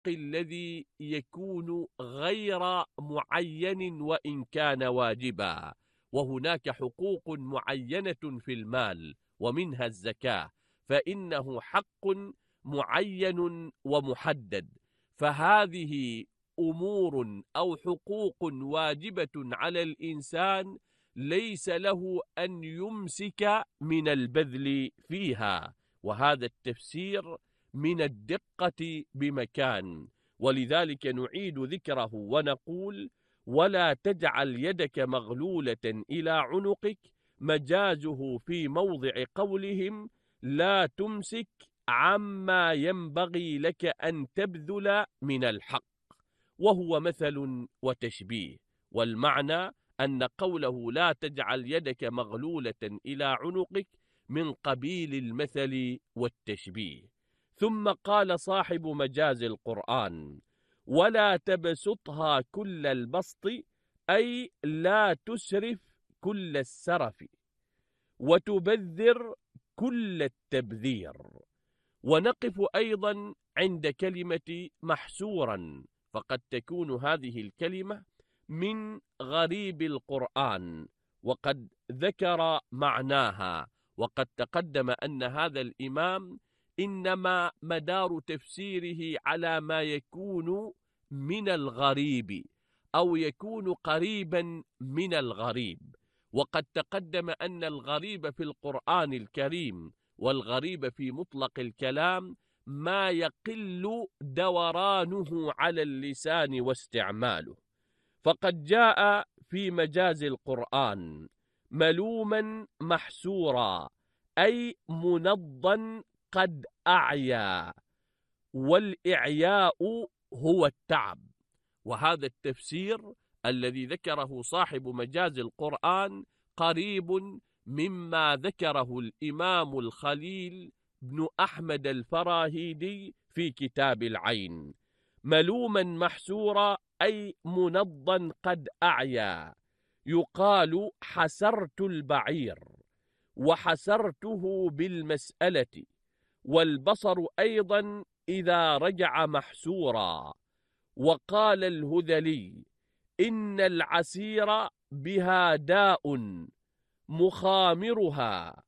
الحق الذي يكون غير معين وإن كان واجبا. وهناك حقوق معينة في المال ومنها الزكاة، فإنه حق معين ومحدد، فهذه أمور أو حقوق واجبة على الإنسان ليس له أن يمسك من البذل فيها. وهذا التفسير من الدقة بمكان، ولذلك نعيد ذكره ونقول: ولا تجعل يدك مغلولة إلى عنقك، مجازه في موضع قولهم لا تمسك عما ينبغي لك أن تبذل من الحق، وهو مثل وتشبيه. والمعنى أن قوله لا تجعل يدك مغلولة إلى عنقك من قبيل المثل والتشبيه. ثم قال صاحب مجاز القرآن: ولا تبسطها كل البسط، أي لا تسرف كل السرف، وتبذر كل التبذير. ونقف أيضا عند كلمة محسورا، فقد تكون هذه الكلمة من غريب القرآن وقد ذكر معناها. وقد تقدم أن هذا الإمام إنما مدار تفسيره على ما يكون من الغريب أو يكون قريبا من الغريب. وقد تقدم أن الغريب في القرآن الكريم والغريب في مطلق الكلام ما يقل دورانه على اللسان واستعماله. فقد جاء في مجاز القرآن ملوما محسورا، أي منضا قد أعيا، والإعياء هو التعب. وهذا التفسير الذي ذكره صاحب مجاز القرآن قريب مما ذكره الإمام الخليل بن أحمد الفراهيدي في كتاب العين. ملوما محسورا أي منضا قد أعيا. يقال حسرت البعير وحسرته بالمسألة، والبصر أيضا إذا رجع محسورا. وقال الهذلي: إن العسير بها داء مخامرها،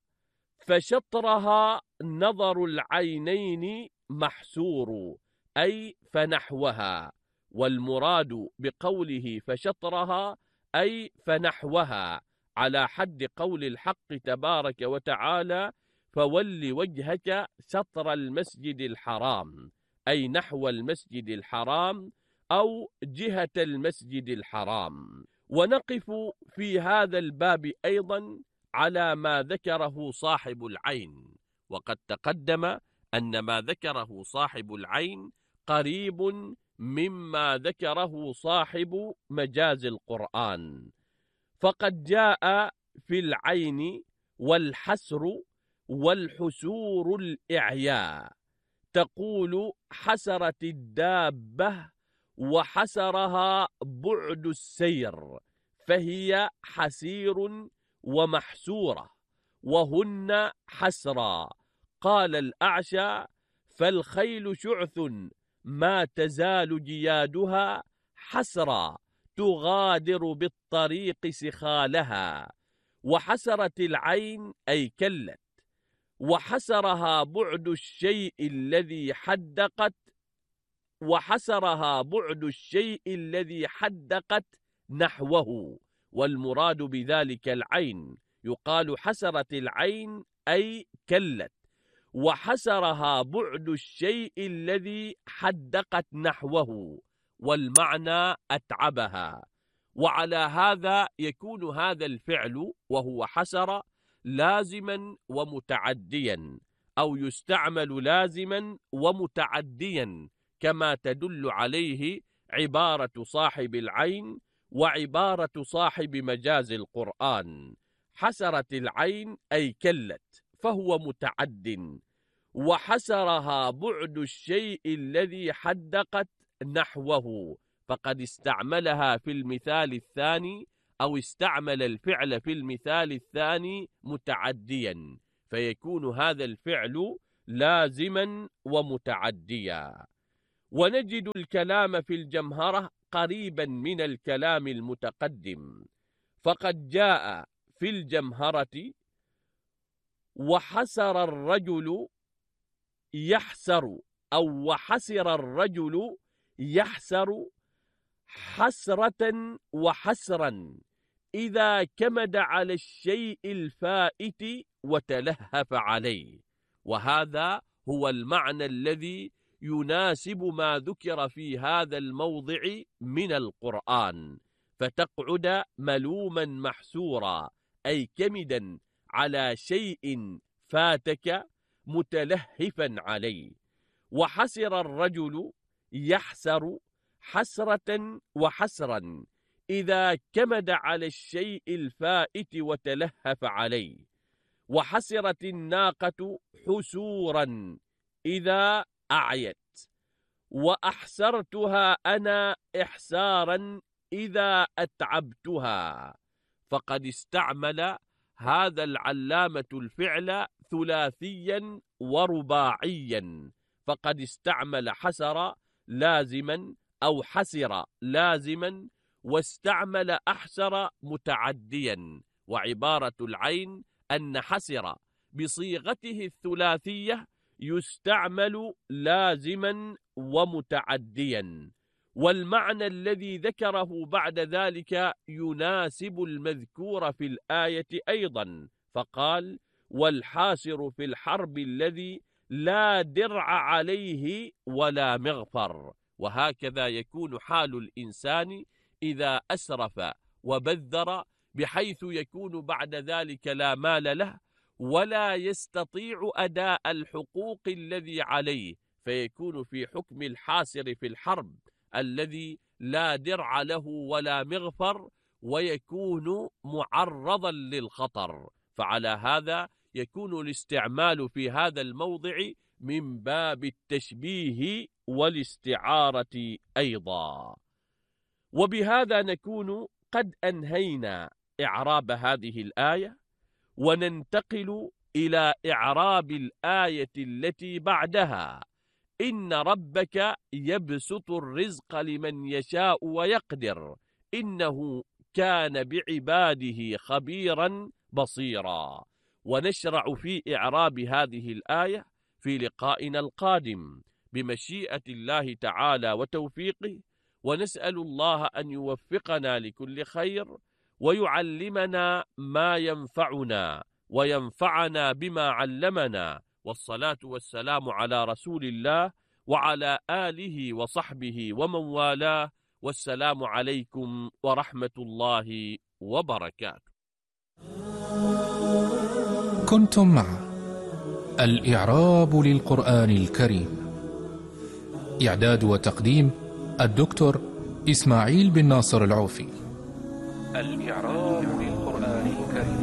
فشطرها نظر العينين محسور، أي فنحوها. والمراد بقوله فشطرها أي فنحوها، على حد قول الحق تبارك وتعالى: فول وجهك شطر المسجد الحرام، أي نحو المسجد الحرام أو جهة المسجد الحرام. ونقف في هذا الباب أيضا على ما ذكره صاحب العين. وقد تقدم أن ما ذكره صاحب العين قريب مما ذكره صاحب مجاز القرآن. فقد جاء في العين والحسر والحسور الإعياء. تقول حسرت الدابة وحسرها بعد السير، فهي حسير ومحسورة، وهن حسرا. قال الأعشى: فالخيل شعث ما تزال جيادها حسرا، تغادر بالطريق سخالها. وحسرت العين أي كلت، وحسرها بعد الشيء الذي حدقت، وحسرها بعد الشيء الذي حدقت نحوه. والمراد بذلك العين. يقال حسرت العين أي كلت، وحسرها بعد الشيء الذي حدقت نحوه، والمعنى أتعبها. وعلى هذا يكون هذا الفعل وهو حسر لازما ومتعديا، أو يستعمل لازما ومتعديا، كما تدل عليه عبارة صاحب العين وعبارة صاحب مجاز القرآن. حسرت العين أي كلت، فهو متعد. وحسرها بعد الشيء الذي حدقت نحوه، فقد استعملها في المثال الثاني، أو استعمل الفعل في المثال الثاني متعديا، فيكون هذا الفعل لازما ومتعديا. ونجد الكلام في الجمهرة قريبا من الكلام المتقدم، فقد جاء في الجمهرة وحسر الرجل يحسر، أو وحسر الرجل يحسر حسرة وحسرا إذا كمد على الشيء الفائت وتلهف عليه. وهذا هو المعنى الذي يناسب ما ذكر في هذا الموضع من القرآن، فتقعد ملوما محسورا، أي كمدا على شيء فاتك متلهفا عليه. وحسر الرجل يحسر حسرة وحسرا إذا كمد على الشيء الفائت وتلهف عليه. وحسرت الناقة حسورا إذا أعيت، وأحسرتها أنا إحسارا إذا أتعبتها. فقد استعمل هذا العلامة الفعل ثلاثيا ورباعيا، فقد استعمل حسر لازما أو حسر لازما، واستعمل أحسر متعديا. وعبارة العين أن حسر بصيغته الثلاثية يستعمل لازما ومتعديا. والمعنى الذي ذكره بعد ذلك يناسب المذكور في الآية أيضا، فقال: والحاسر في الحرب الذي لا درع عليه ولا مغفر. وهكذا يكون حال الإنسان إذا أسرف وبذر، بحيث يكون بعد ذلك لا مال له ولا يستطيع أداء الحقوق الذي عليه، فيكون في حكم الحاسر في الحرب الذي لا درع له ولا مغفر، ويكون معرضا للخطر. فعلى هذا يكون الاستعمال في هذا الموضع من باب التشبيه والاستعارة أيضا. وبهذا نكون قد أنهينا إعراب هذه الآية، وننتقل إلى إعراب الآية التي بعدها: إن ربك يبسط الرزق لمن يشاء ويقدر إنه كان بعباده خبيرا بصيرا. ونشرع في إعراب هذه الآية في لقائنا القادم بمشيئة الله تعالى وتوفيقه، ونسأل الله أن يوفقنا لكل خير، ويعلمنا ما ينفعنا وينفعنا بما علمنا. والصلاة والسلام على رسول الله وعلى آله وصحبه ومن والاه، والسلام عليكم ورحمة الله وبركاته. كنتم مع الإعراب للقرآن الكريم، إعداد وتقديم الدكتور إسماعيل بن ناصر العوفي. الإعراب للقرآن الكريم.